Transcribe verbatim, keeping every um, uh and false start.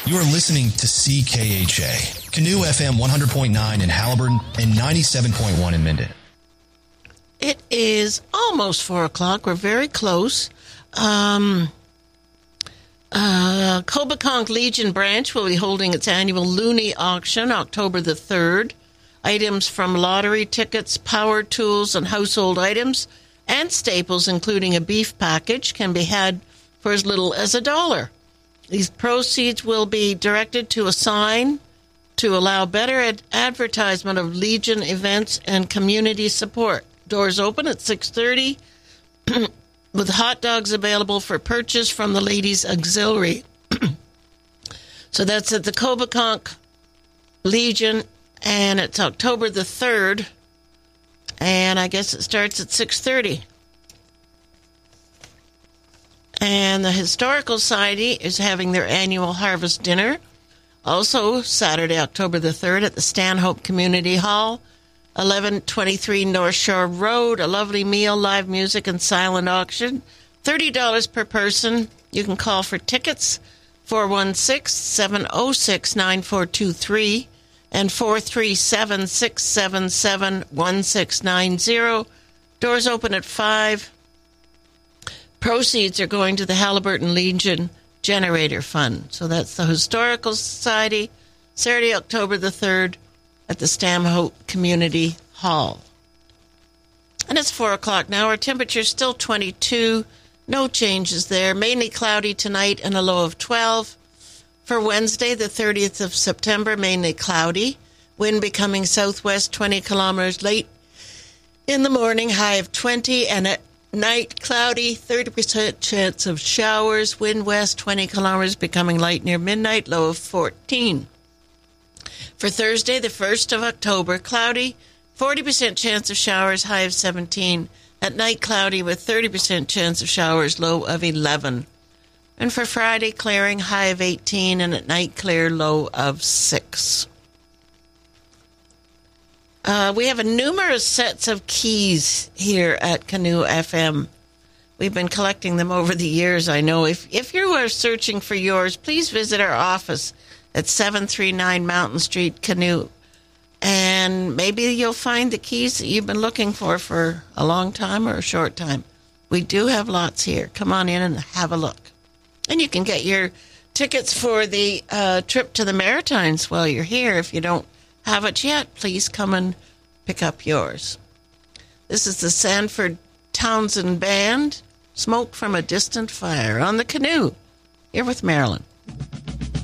You are listening to C K H A, Canoe F M one hundred point nine in Haliburton and ninety-seven point one in Minden. It is almost four o'clock. We're very close. Um, uh, Cobeconk Legion branch will be holding its annual Looney auction October the third. Items from lottery tickets, power tools, and household items, and staples, including a beef package, can be had for as little as a dollar. These proceeds will be directed to a sign to allow better ad- advertisement of Legion events and community support. Doors open at six thirty, with hot dogs available for purchase from the Ladies Auxiliary. So that's at the Cobeconk Legion, and it's October the third, and I guess it starts at six thirty. And the Historical Society is having their annual harvest dinner, also Saturday, October the third, at the Stanhope Community Hall, eleven twenty-three North Shore Road. A lovely meal, live music, and silent auction. thirty dollars per person. You can call for tickets, four one six, seven zero six, nine four two three and four three seven, six seven seven, one six nine zero. Doors open at five. Proceeds are going to the Haliburton Legion Generator Fund. So that's the Historical Society, Saturday, October the third, at the Stanhope Community Hall. And it's four o'clock now. Our temperature is still twenty-two. No changes there. Mainly cloudy tonight and a low of twelve. For Wednesday, the thirtieth of September, mainly cloudy. Wind becoming southwest twenty kilometers late in the morning, high of twenty, and at night cloudy, thirty percent chance of showers. Wind west twenty kilometers, becoming light near midnight, low of fourteen. For Thursday, the first of October, cloudy, forty percent chance of showers, high of seventeen. At night, cloudy with thirty percent chance of showers, low of eleven. And for Friday, clearing, high of eighteen, and at night, clear, low of six. Uh, we have a numerous sets of keys here at Canoe F M. We've been collecting them over the years, I know. If, if you are searching for yours, please visit our office at seven thirty-nine Mountain Street, Canoe. And maybe you'll find the keys that you've been looking for for a long time or a short time. We do have lots here. Come on in and have a look. And you can get your tickets for the uh, trip to the Maritimes while you're here. If you don't have it yet, please come and pick up yours. This is the Sanford Townsend Band, Smoke from a Distant Fire, on the Canoe, here with Marilyn.